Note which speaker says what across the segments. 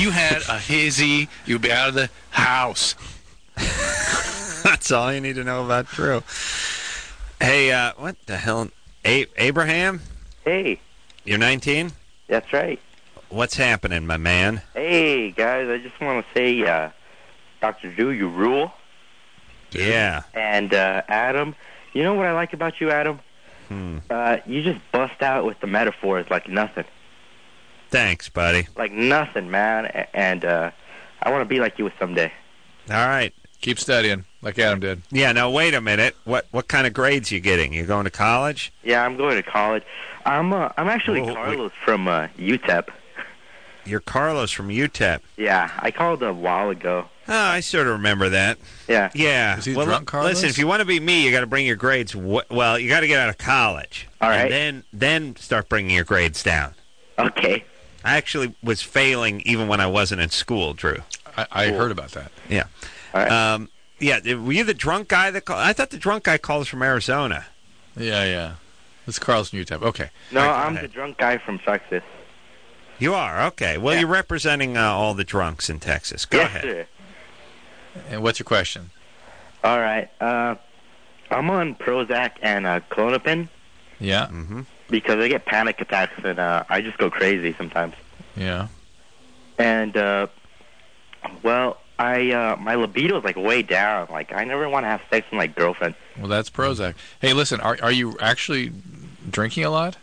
Speaker 1: you had a hizzy, you'd be out of the house.
Speaker 2: That's all you need to know about Drew. Hey, what the hell? Abraham?
Speaker 3: Hey,
Speaker 2: You're 19?
Speaker 3: that's right.
Speaker 2: What's happening, my man?
Speaker 3: Hey, guys, I just want to say, Dr. Drew, you rule.
Speaker 2: Yeah.
Speaker 3: And, Adam, you know what I like about you, Adam? You just bust out with the metaphors like nothing.
Speaker 2: Thanks, buddy.
Speaker 3: Like nothing, man. And, I want to be like you someday.
Speaker 2: All right.
Speaker 4: Keep studying, like Adam did.
Speaker 2: Yeah, now, wait a minute. What kind of grades you getting? You going to college?
Speaker 3: Yeah, I'm going to college. I'm actually Carlos from, UTEP.
Speaker 2: You're Carlos from UTEP.
Speaker 3: Yeah, I called a while ago.
Speaker 2: Oh, I sort of remember that.
Speaker 3: Yeah.
Speaker 2: Yeah.
Speaker 4: Is he drunk, Carlos?
Speaker 2: Listen, if you want to be me, you got to bring your grades. Well, you got to get out of college.
Speaker 3: All right.
Speaker 2: And then start bringing your grades down.
Speaker 3: Okay.
Speaker 2: I actually was failing even when I wasn't in school, Drew.
Speaker 4: I heard about that.
Speaker 2: Yeah.
Speaker 3: All right.
Speaker 2: Yeah. Were you the drunk guy that called? I thought the drunk guy called us from Arizona.
Speaker 4: Yeah. It's Carlos from UTEP. Okay.
Speaker 3: No, I'm the drunk guy from Texas.
Speaker 2: You are? Okay. Well,
Speaker 3: Yeah.
Speaker 2: you're representing all the drunks in Texas. Go ahead.
Speaker 3: Sir.
Speaker 4: And what's your question?
Speaker 3: All right. I'm on Prozac and Klonopin
Speaker 4: Yeah.
Speaker 2: Mm-hmm.
Speaker 3: because I get panic attacks and I just go crazy sometimes.
Speaker 4: Yeah.
Speaker 3: And well, my libido is like way down. Like I never want to have sex with my girlfriend.
Speaker 4: Well, that's Prozac. Hey, listen, are you actually drinking a lot?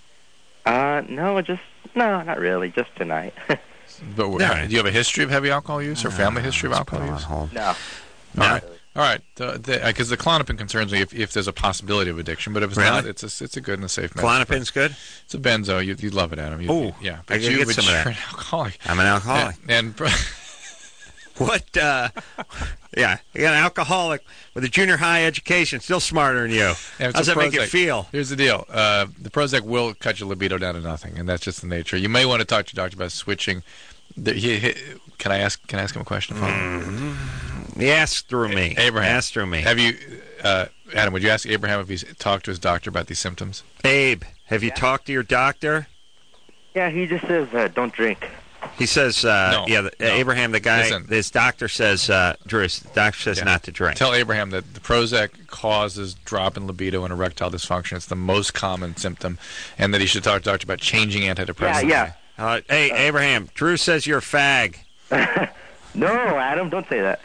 Speaker 3: No, not really. Just tonight.
Speaker 4: But do you have a history of heavy alcohol use or family history of alcohol use?
Speaker 3: No.
Speaker 4: All right. All right. Because the Klonopin concerns me if there's a possibility of addiction, but if it's
Speaker 2: Really?
Speaker 4: not, it's a good and a safe medicine.
Speaker 2: Klonopin's good?
Speaker 4: It's a benzo. You love it, Adam.
Speaker 2: Ooh,
Speaker 4: yeah.
Speaker 2: I gotta get some of that.
Speaker 4: You're an alcoholic.
Speaker 2: I'm an alcoholic.
Speaker 4: And
Speaker 2: What? Yeah, you got an alcoholic with a junior high education, still smarter than you.
Speaker 4: And
Speaker 2: How's that make you
Speaker 4: Prozac.
Speaker 2: feel?
Speaker 4: Here's the deal. The Prozac will cut your libido down to nothing, and that's just the nature. You may want to talk to your doctor about switching. Can I ask him a question?
Speaker 2: Ask through me.
Speaker 4: Abraham.
Speaker 2: Ask through me.
Speaker 4: Have you, Adam, would you ask Abraham if he's talked to his doctor about these symptoms?
Speaker 2: Abe, have you talked to your doctor?
Speaker 3: Yeah, he just says don't drink.
Speaker 2: He says,
Speaker 4: No.
Speaker 2: Abraham, the guy,
Speaker 4: Listen.
Speaker 2: his doctor says, Drew, his doctor says not to drink.
Speaker 4: Tell Abraham that the Prozac causes drop in libido and erectile dysfunction. It's the most common symptom, and that he should talk to the doctor about changing antidepressants.
Speaker 3: Yeah.
Speaker 2: Hey, Abraham, Drew says you're a fag.
Speaker 3: No, Adam, don't say that.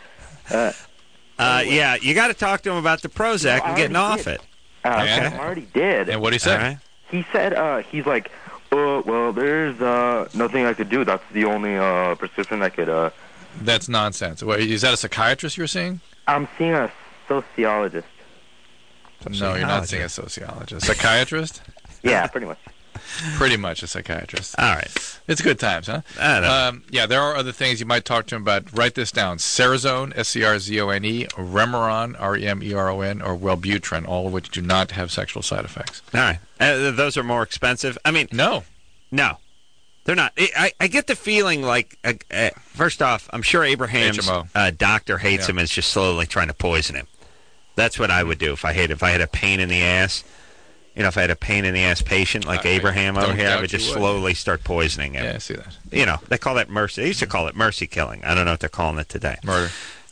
Speaker 2: Yeah, you got to talk to him about the Prozac and getting off it.
Speaker 3: I already did.
Speaker 4: And what he said?
Speaker 2: All right.
Speaker 3: He said, he's like, well, there's nothing I could do. That's the only prescription I could.
Speaker 4: That's nonsense. Wait, is that a psychiatrist you're seeing?
Speaker 3: I'm seeing a sociologist.
Speaker 4: No, you're not seeing a sociologist. Psychiatrist?
Speaker 3: Yeah, pretty much.
Speaker 4: Pretty much a psychiatrist.
Speaker 2: All right.
Speaker 4: It's good times, huh?
Speaker 2: I know.
Speaker 4: Yeah, there are other things you might talk to him about. Write this down. Cerazone, S-C-R-Z-O-N-E, Remeron, R-E-M-E-R-O-N, or Wellbutrin, all of which do not have sexual side effects.
Speaker 2: All right. Those are more expensive. I mean,
Speaker 4: No.
Speaker 2: they're not. I get the feeling like, first off, I'm sure Abraham's
Speaker 4: HMO.
Speaker 2: doctor hates him and is just slowly trying to poison him. That's what I would do if I had a pain in the ass. You know, if I had a pain in the ass patient like Abraham over here, I would just slowly start poisoning him.
Speaker 4: Yeah, I see that.
Speaker 2: You know, they call that mercy. They used to call it mercy killing. I don't know what they're calling it today.
Speaker 4: Murder.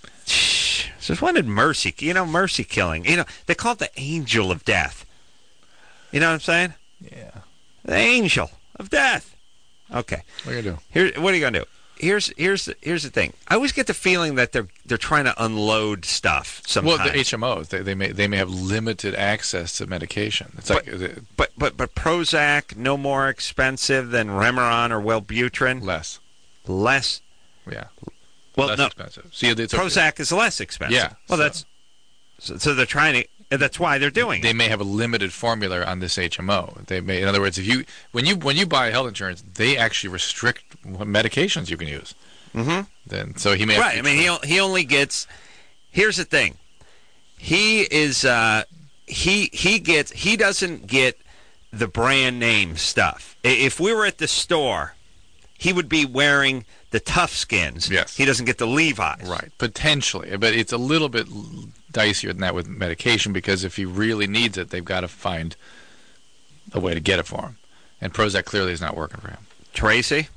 Speaker 2: So when did mercy killing? You know, they call it the angel of death. You know what I'm saying?
Speaker 4: Yeah.
Speaker 2: The angel of death. Okay.
Speaker 4: What are you going to do?
Speaker 2: What are you gonna do? Here's the thing. I always get the feeling that they're trying to unload stuff sometimes.
Speaker 4: Well, the HMOs, they may have limited access to medication. It's
Speaker 2: but Prozac no more expensive than Remeron or Wellbutrin.
Speaker 4: less.
Speaker 2: Less.
Speaker 4: Yeah.
Speaker 2: Well,
Speaker 4: less
Speaker 2: no.
Speaker 4: expensive. See, it's
Speaker 2: Prozac is less expensive.
Speaker 4: Yeah.
Speaker 2: Well, so they're trying to. That's why they're doing
Speaker 4: They
Speaker 2: it.
Speaker 4: may have a limited formula on this HMO. They may, in other words, when you buy health insurance, they actually restrict what medications you can use.
Speaker 2: Mm-hmm.
Speaker 4: Then so he may
Speaker 2: Right. I mean, he only gets. Here's the thing. He is he doesn't get the brand name stuff. If we were at the store, he would be wearing the Tough Skins.
Speaker 4: Yes.
Speaker 2: He doesn't get the Levi's.
Speaker 4: Right, potentially, but it's a little bit dicier than that with medication because if he really needs it, they've got to find a way to get it for him. And Prozac clearly is not working for him.
Speaker 2: Tracy?